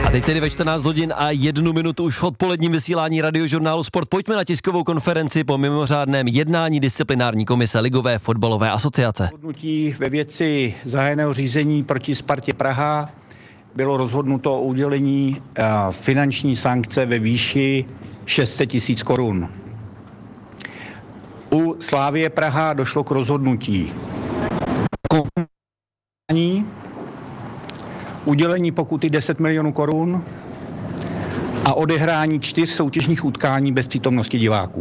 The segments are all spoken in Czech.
A teď tedy ve 14 hodin a 1 minutu už v odpoledním vysílání Radiožurnálu Sport. Pojďme na tiskovou konferenci po mimořádném jednání disciplinární komise Ligové fotbalové asociace. Rozhodnutí ve věci zahájeného řízení proti Spartě Praha bylo rozhodnuto o udělení finanční sankce ve výši 600 000 korun. U Slavie Praha došlo k rozhodnutí udělení pokuty 10 milionů korun a odehrání 4 soutěžních utkání bez přítomnosti diváků.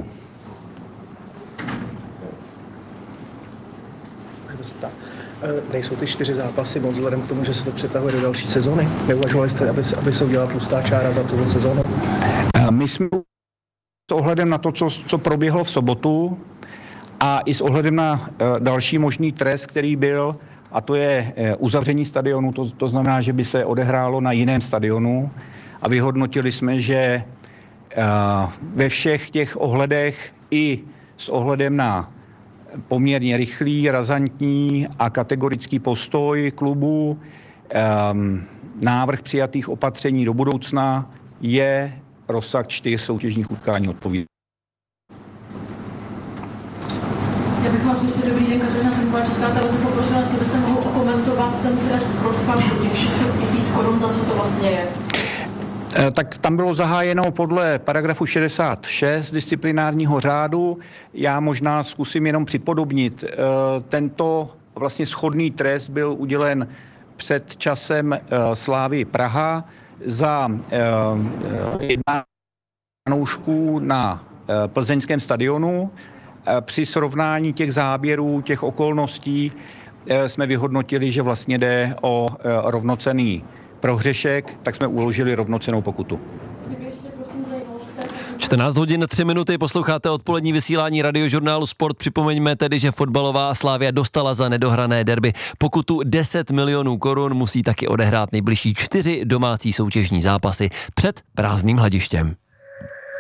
Nejsou ty 4 zápasy moc vzhledem k tomu, že se to přetahuje do další sezóny? Neuvažovali jste, aby se udělala tlustá čára za tuhle sezónu? My jsme s ohledem na to, co proběhlo v sobotu a i s ohledem na další možný trest, který byl, a to je uzavření stadionu, to znamená, že by se odehrálo na jiném stadionu, a vyhodnotili jsme, že ve všech těch ohledech i s ohledem na poměrně rychlý, razantní a kategorický postoj klubu, návrh přijatých opatření do budoucna je rozsah 4 soutěžních utkání odpovídající. Já bych vás ještě dobrý den, Kateřina Trnková, Česká televize, poprosila, jestli byste mohl okomentovat ten trest pro Spartu, těch 600 000 korun, za co to vlastně je. Tak tam bylo zahájeno podle paragrafu 66 disciplinárního řádu. Já možná zkusím jenom připodobnit. Tento vlastně shodný trest byl udělen před časem Slavii Praha za jednání fanoušků na plzeňském stadionu. Při srovnání těch záběrů, těch okolností jsme vyhodnotili, že vlastně jde o rovnocenný prohřešek, tak jsme uložili rovnocennou pokutu. 14 hodin 3 minuty, posloucháte odpolední vysílání Radiožurnálu Sport. Připomeňme tedy, že fotbalová Slavia dostala za nedohrané derby pokutu 10 milionů korun, musí taky odehrát nejbližší 4 domácí soutěžní zápasy před prázdným Hladištěm.